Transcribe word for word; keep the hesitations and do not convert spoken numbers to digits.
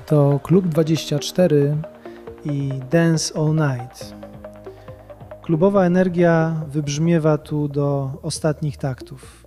To Klub dwadzieścia cztery i Dance All Night. Klubowa energia wybrzmiewa tu do ostatnich taktów.